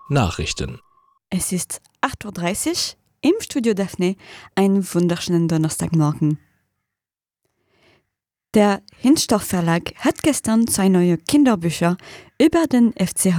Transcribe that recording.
Nachrichten. Es ist 8:30 Uhr im Studio Daphne, einen wunderschönen Donnerstagmorgen. Der Hinstoff Verlag hat gestern zwei neue Kinderbücher über den FC